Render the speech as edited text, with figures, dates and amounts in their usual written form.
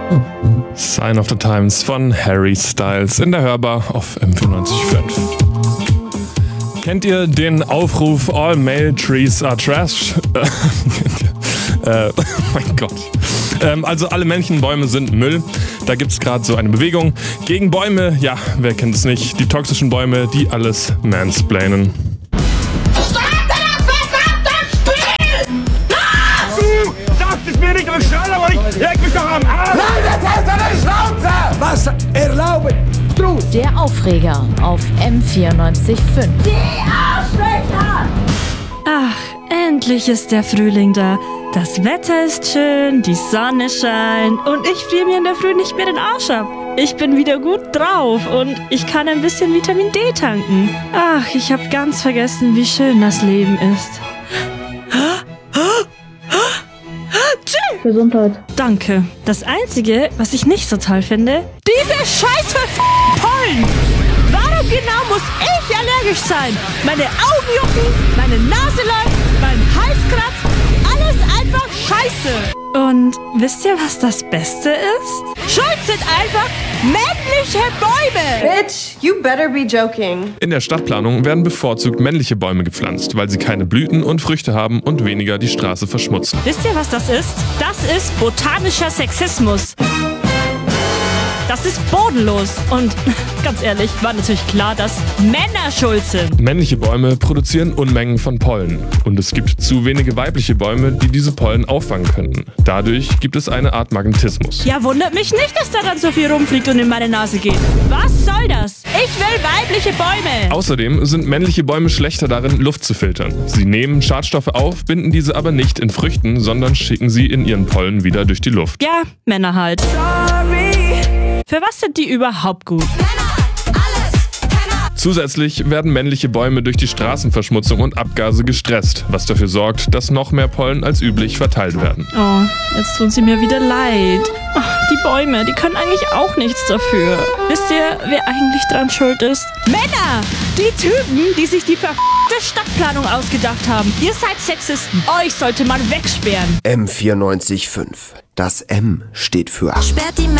Sign of the Times von Harry Styles in der Hörbar auf M94.5. Kennt ihr den Aufruf All Male Trees are Trash? Oh mein Gott. Also alle männlichen Bäume sind Müll. Da gibt's gerade so eine Bewegung gegen Bäume. Ja, wer kennt es nicht? Die toxischen Bäume, die alles mansplainen. Das ist mir nicht im Stall, aber ich leg mich doch am Arsch! Nein, das heißt eine Schnauze! Was erlauben? Der Aufreger auf M94.5. Die Arschlöcher! Ach, endlich ist der Frühling da. Das Wetter ist schön, die Sonne scheint und ich friere mir in der Früh nicht mehr den Arsch ab. Ich bin wieder gut drauf und ich kann ein bisschen Vitamin D tanken. Ach, ich habe ganz vergessen, wie schön das Leben ist. Gesundheit. Danke. Das Einzige, was ich nicht so toll finde, diese scheiß Pollen! Warum genau muss ich allergisch sein? Meine Augen jucken, meine Nase läuft, mein Hals kratzt, alles einfach scheiße! Und wisst ihr, was das Beste ist? Schuld sind einfach männliche Bäume! Bitch, you better be joking. In der Stadtplanung werden bevorzugt männliche Bäume gepflanzt, weil sie keine Blüten und Früchte haben und weniger die Straße verschmutzen. Wisst ihr, was das ist? Das ist botanischer Sexismus. Das ist bodenlos. Und ganz ehrlich, war natürlich klar, dass Männer schuld sind. Männliche Bäume produzieren Unmengen von Pollen. Und es gibt zu wenige weibliche Bäume, die diese Pollen auffangen könnten. Dadurch gibt es eine Art Magnetismus. Ja, wundert mich nicht, dass da dann so viel rumfliegt und in meine Nase geht. Was soll das? Ich will weibliche Bäume. Außerdem sind männliche Bäume schlechter darin, Luft zu filtern. Sie nehmen Schadstoffe auf, binden diese aber nicht in Früchten, sondern schicken sie in ihren Pollen wieder durch die Luft. Ja, Männer halt. Für was sind die überhaupt gut? Zusätzlich werden männliche Bäume durch die Straßenverschmutzung und Abgase gestresst, was dafür sorgt, dass noch mehr Pollen als üblich verteilt werden. Oh, jetzt tun sie mir wieder leid. Oh, die Bäume, die können eigentlich auch nichts dafür. Wisst ihr, wer eigentlich dran schuld ist? Männer! Die Typen, die sich die verf***te Stadtplanung ausgedacht haben. Ihr seid Sexisten. Euch sollte man wegsperren. M94.5. Das M steht für Sperrt die